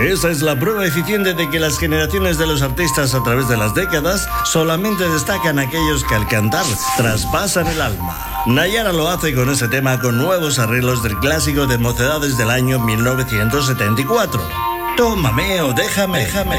Esa es la prueba eficiente de que las generaciones de los artistas a través de las décadas solamente destacan aquellos que al cantar traspasan el alma. Nayara lo hace con ese tema con nuevos arreglos del clásico de Mocedades del año 1974. Tómame o déjame.